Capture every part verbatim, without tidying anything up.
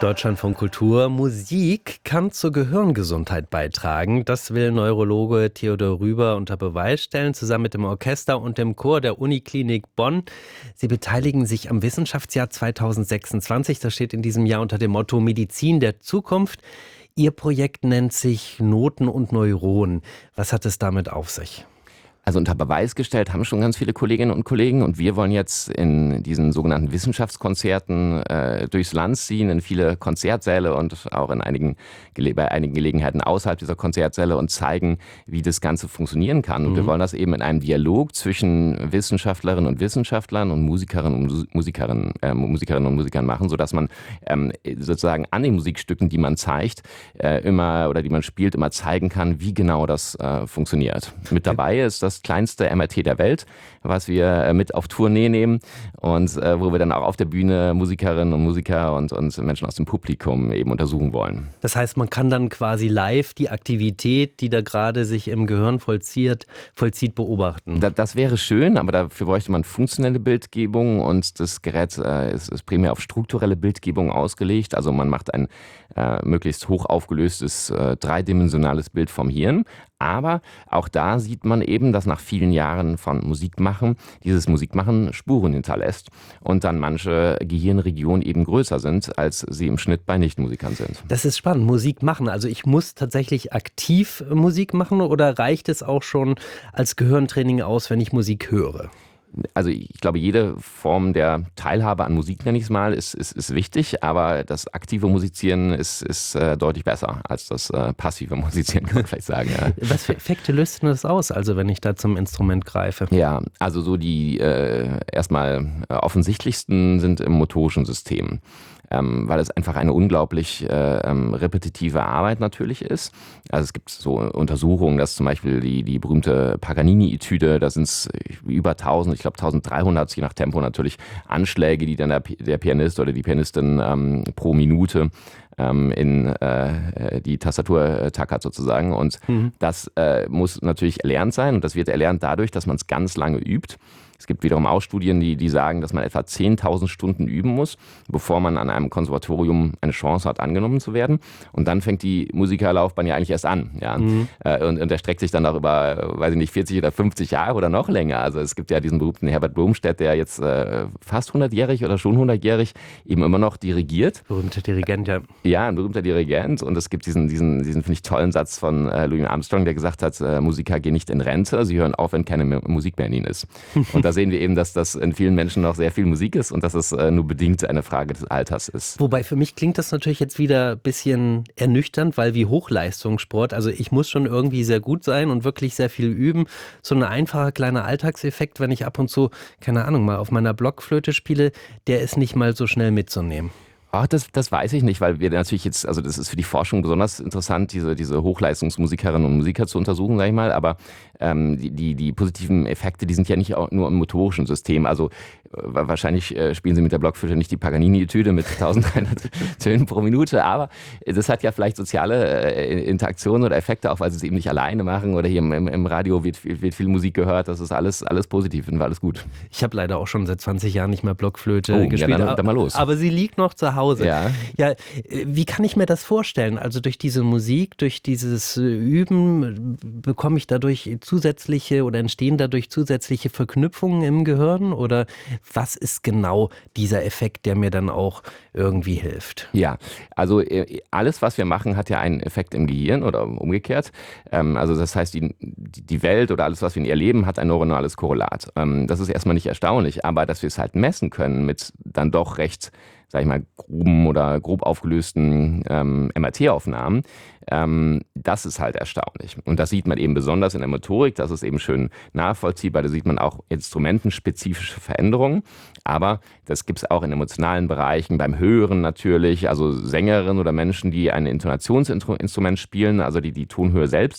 Deutschlandfunk Kultur. Musik kann zur Gehirngesundheit beitragen. Das will Neurologe Theodor Rüber unter Beweis stellen, zusammen mit dem Orchester und dem Chor der Uniklinik Bonn. Sie beteiligen sich am Wissenschaftsjahr zweitausendsechsundzwanzig. Das steht in diesem Jahr unter dem Motto Medizin der Zukunft. Ihr Projekt nennt sich Noten und Neuronen. Was hat es damit auf sich? Also unter Beweis gestellt haben schon ganz viele Kolleginnen und Kollegen, und wir wollen jetzt in diesen sogenannten Wissenschaftskonzerten äh, durchs Land ziehen, in viele Konzertsäle und auch in einigen, bei einigen Gelegenheiten außerhalb dieser Konzertsäle und zeigen, wie das Ganze funktionieren kann. Und mhm. wir wollen das eben in einem Dialog zwischen Wissenschaftlerinnen und Wissenschaftlern und Musikerinnen und Musikerinnen, äh, Musikerinnen und Musikern machen, sodass man ähm, sozusagen an den Musikstücken, die man zeigt, äh, immer oder die man spielt, immer zeigen kann, wie genau das äh, funktioniert. Mit dabei ist das das kleinste M R T der Welt, was wir mit auf Tournee nehmen und äh, wo wir dann auch auf der Bühne Musikerinnen und Musiker und, und Menschen aus dem Publikum eben untersuchen wollen. Das heißt, man kann dann quasi live die Aktivität, die da gerade sich im Gehirn vollzieht, vollzieht beobachten. Da, das wäre schön, aber dafür bräuchte man funktionelle Bildgebung, und das Gerät äh, ist, ist primär auf strukturelle Bildgebung ausgelegt. Also man macht ein äh, möglichst hoch aufgelöstes, äh, dreidimensionales Bild vom Hirn. Aber auch da sieht man eben, dass nach vielen Jahren von Musikmachen dieses Musikmachen Spuren hinterlässt und dann manche Gehirnregionen eben größer sind, als sie im Schnitt bei Nichtmusikern sind. Das ist spannend, Musik machen. Also ich muss tatsächlich aktiv Musik machen, oder reicht es auch schon als Gehirntraining aus, wenn ich Musik höre? Also ich glaube, jede Form der Teilhabe an Musik, nenne ich es mal, ist, ist, ist wichtig, aber das aktive Musizieren ist, ist äh, deutlich besser als das äh, passive Musizieren, kann man vielleicht sagen. Ja. Was für Effekte löst denn das aus, also wenn ich da zum Instrument greife? Ja, also so die äh, erstmal äh, offensichtlichsten sind im motorischen System. Ähm, weil es einfach eine unglaublich äh, ähm, repetitive Arbeit natürlich ist. Also es gibt so Untersuchungen, dass zum Beispiel die, die berühmte Paganini-Etüde, da sind es über tausend, ich glaube tausenddreihundert, je nach Tempo natürlich, Anschläge, die dann der, der Pianist oder die Pianistin ähm, pro Minute ähm, in äh, die Tastatur tackert sozusagen. Und mhm. das äh, muss natürlich erlernt sein, und das wird erlernt dadurch, dass man es ganz lange übt. Es gibt wiederum auch Studien, die, die sagen, dass man etwa zehntausend Stunden üben muss, bevor man an einem Konservatorium eine Chance hat, angenommen zu werden. Und dann fängt die Musikerlaufbahn ja eigentlich erst an. Ja? Mhm. Und, und erstreckt sich dann auch über, weiß ich nicht, vierzig oder fünfzig Jahre oder noch länger. Also es gibt ja diesen berühmten Herbert Blomstedt, der jetzt äh, fast hundertjährig oder schon hundertjährig eben immer noch dirigiert. Berühmter Dirigent, ja. Ja, ein berühmter Dirigent. Und es gibt diesen, diesen, diesen finde ich, tollen Satz von äh, Louis Armstrong, der gesagt hat, äh, Musiker gehen nicht in Rente, sie hören auf, wenn keine Musik mehr in ihnen ist. Und da sehen wir eben, dass das in vielen Menschen noch sehr viel Musik ist und dass es äh, nur bedingt eine Frage des Alters ist. Wobei für mich klingt das natürlich jetzt wieder ein bisschen ernüchternd, weil wie Hochleistungssport, also ich muss schon irgendwie sehr gut sein und wirklich sehr viel üben. So ein einfacher kleiner Alltagseffekt, wenn ich ab und zu, keine Ahnung, mal auf meiner Blockflöte spiele, der ist nicht mal so schnell mitzunehmen. Ach, das, das weiß ich nicht, weil wir natürlich jetzt, also das ist für die Forschung besonders interessant, diese, diese Hochleistungsmusikerinnen und Musiker zu untersuchen, sag ich mal, aber ähm, die, die, die positiven Effekte, die sind ja nicht auch nur im motorischen System, also äh, wahrscheinlich äh, spielen sie mit der Blockflöte nicht die Paganini-Etüde mit tausenddreihundert Tönen pro Minute, aber das hat ja vielleicht soziale äh, Interaktionen oder Effekte, auch weil sie es eben nicht alleine machen, oder hier im, im, im Radio wird, wird viel Musik gehört, das ist alles, alles positiv und alles gut. Ich habe leider auch schon seit zwanzig Jahren nicht mehr Blockflöte oh, gespielt, ja, dann, dann mal los. Aber sie liegt noch zu Hause. Hause. Ja. ja, wie kann ich mir das vorstellen? Also durch diese Musik, durch dieses Üben, bekomme ich dadurch zusätzliche oder entstehen dadurch zusätzliche Verknüpfungen im Gehirn? Oder was ist genau dieser Effekt, der mir dann auch irgendwie hilft? Ja, also alles, was wir machen, hat ja einen Effekt im Gehirn oder umgekehrt. Also das heißt, die, die Welt oder alles, was wir erleben, hat ein neuronales Korrelat. Das ist erstmal nicht erstaunlich, aber dass wir es halt messen können mit dann doch recht, sag ich mal, groben oder grob aufgelösten ähm, M R T-Aufnahmen, ähm, das ist halt erstaunlich. Und das sieht man eben besonders in der Motorik, das ist eben schön nachvollziehbar, da sieht man auch instrumentenspezifische Veränderungen, aber das gibt es auch in emotionalen Bereichen, beim Hören natürlich, also Sängerinnen oder Menschen, die ein Intonationsinstrument spielen, also die die Tonhöhe selbst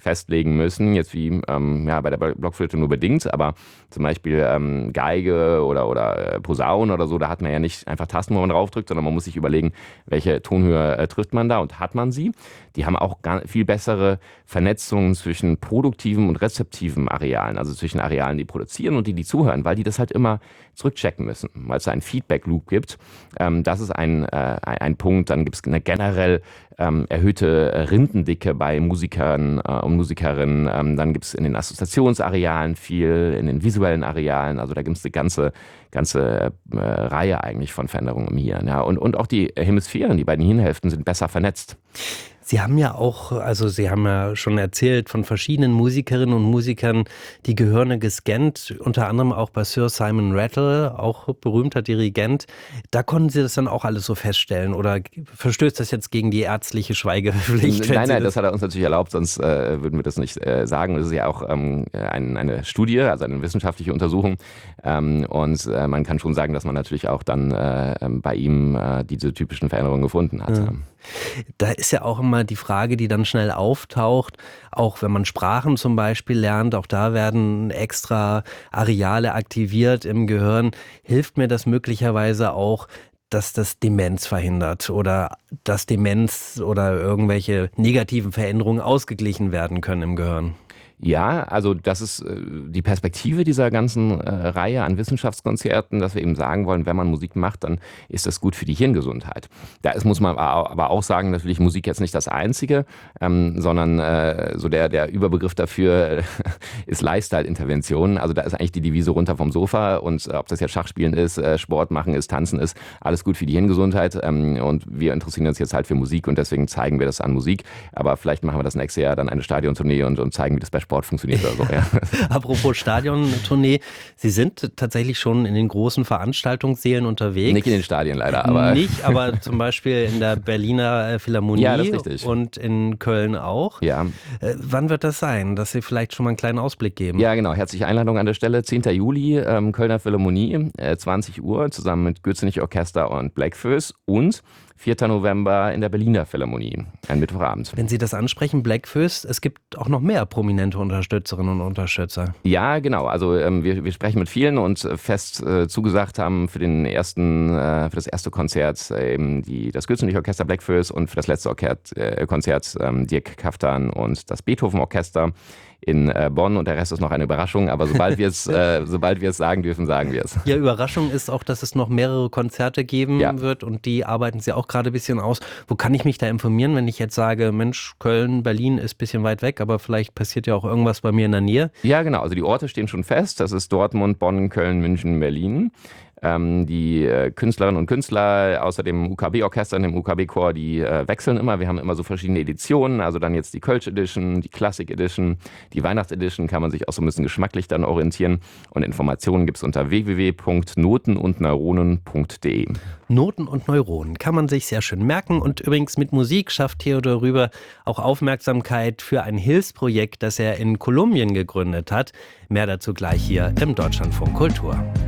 festlegen müssen, jetzt wie ähm, ja, bei der Blockflöte nur bedingt, aber zum Beispiel ähm, Geige oder, oder äh, Posaune oder so, da hat man ja nicht einfach Tasten, wo man draufdrückt, sondern man muss sich überlegen, welche Tonhöhe äh, trifft man da und hat man sie. Die haben auch gar, viel bessere Vernetzungen zwischen produktiven und rezeptiven Arealen, also zwischen Arealen, die produzieren und die, die zuhören, weil die das halt immer zurückchecken müssen, weil es da einen Feedback-Loop gibt. Ähm, das ist ein, äh, ein Punkt. Dann gibt es eine generell ähm, erhöhte Rindendicke bei Musikern äh, und Musikerinnen. Ähm, dann gibt es in den Assoziationsarealen viel, in den visuellen Arealen. Also da gibt es eine ganze, ganze äh, Reihe eigentlich von Veränderungen im Hirn. Ja. Und, und auch die Hemisphären, die beiden Hirnhälften sind besser vernetzt. Sie haben ja auch, also Sie haben ja schon erzählt von verschiedenen Musikerinnen und Musikern, die Gehirne gescannt, unter anderem auch bei Sir Simon Rattle, auch berühmter Dirigent. Da konnten Sie das dann auch alles so feststellen oder verstößt das jetzt gegen die ärztliche Schweigepflicht? Nein, nein, das hat er uns natürlich erlaubt, sonst äh, würden wir das nicht äh, sagen. Das ist ja auch ähm, ein, eine Studie, also eine wissenschaftliche Untersuchung. Ähm, und äh, man kann schon sagen, dass man natürlich auch dann äh, bei ihm äh, diese typischen Veränderungen gefunden hat. Ja. Da ist ja auch immer die Frage, die dann schnell auftaucht, auch wenn man Sprachen zum Beispiel lernt, auch da werden extra Areale aktiviert im Gehirn. Hilft mir das möglicherweise auch, dass das Demenz verhindert oder dass Demenz oder irgendwelche negativen Veränderungen ausgeglichen werden können im Gehirn? Ja, also das ist äh, die Perspektive dieser ganzen äh, Reihe an Wissenschaftskonzerten, dass wir eben sagen wollen, wenn man Musik macht, dann ist das gut für die Hirngesundheit. Da ist, muss man aber auch sagen, natürlich Musik jetzt nicht das Einzige, ähm, sondern äh, so der, der Überbegriff dafür äh, ist Lifestyle-Intervention. Also da ist eigentlich die Devise runter vom Sofa und äh, ob das jetzt Schachspielen ist, äh, Sport machen ist, Tanzen ist, alles gut für die Hirngesundheit. Ähm, und wir interessieren uns jetzt halt für Musik und deswegen zeigen wir das an Musik. Aber vielleicht machen wir das nächste Jahr dann eine Stadiontournee und, und zeigen, wie das bei Sport funktioniert oder so. Ja. Apropos Stadiontournee, Sie sind tatsächlich schon in den großen Veranstaltungssälen unterwegs. Nicht in den Stadien leider, aber... Nicht, aber zum Beispiel in der Berliner Philharmonie ja, das ist richtig. Und in Köln auch. Ja. Äh, wann wird das sein, dass Sie vielleicht schon mal einen kleinen Ausblick geben? Ja, genau. Herzliche Einladung an der Stelle. zehnter Juli, ähm, Kölner Philharmonie, äh, zwanzig Uhr, zusammen mit Gürzenich Orchester und Blackfoes und vierter November in der Berliner Philharmonie, ein Mittwochabend. Wenn Sie das ansprechen, Blackfoes, es gibt auch noch mehr prominente Unterstützerinnen und Unterstützer. Ja, genau. Also ähm, wir, wir sprechen mit vielen und fest äh, zugesagt haben für den ersten, äh, für das erste Konzert äh, eben die, das Gürzenich Orchester Blackfoes und für das letzte Orchert, äh, Konzert ähm, Dirk Kaftan und das Beethoven Orchester in äh, Bonn und der Rest ist noch eine Überraschung, aber sobald wir es äh, sobald wir es sagen dürfen, sagen wir es. Ja, Überraschung ist auch, dass es noch mehrere Konzerte geben ja. wird und die arbeiten Sie auch gerade ein bisschen aus. Wo kann ich mich da informieren, wenn ich jetzt sage, Mensch, Köln, Berlin ist ein bisschen weit weg, aber vielleicht passiert ja auch irgendwas bei mir in der Nähe? Ja, genau. Also die Orte stehen schon fest. Das ist Dortmund, Bonn, Köln, München, Berlin. Ähm, die äh, Künstlerinnen und Künstler außer dem U K B-Orchester und dem U K B-Chor, die äh, wechseln immer. Wir haben immer so verschiedene Editionen, also dann jetzt die Kölsch Edition, die Classic Edition, die Weihnachts Edition, kann man sich auch so ein bisschen geschmacklich dann orientieren. Und Informationen gibt es unter w w w punkt noten und neuronen punkt d e. Noten und Neuronen kann man sich sehr schön merken. Und übrigens mit Musik schafft Theodor Rüber auch Aufmerksamkeit für ein Hilfsprojekt, das er in Kolumbien gegründet hat. Mehr dazu gleich hier im Deutschlandfunk Kultur.